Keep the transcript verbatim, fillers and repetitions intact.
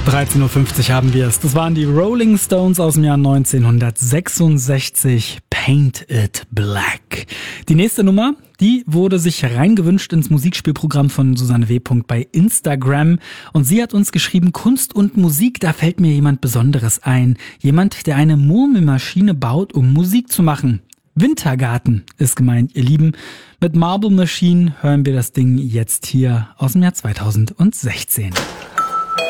dreizehn Uhr fünfzig haben wir es. Das waren die Rolling Stones aus dem Jahr neunzehnhundertsechsundsechzig. Paint It Black. Die nächste Nummer, die wurde sich reingewünscht ins Musikspielprogramm von Susanne W. bei Instagram. Und sie hat uns geschrieben, Kunst und Musik, da fällt mir jemand Besonderes ein. Jemand, der eine Murmelmaschine baut, um Musik zu machen. Wintergarten ist gemeint, ihr Lieben. Mit Marble Machine hören wir das Ding jetzt hier aus dem Jahr zweitausendsechzehn.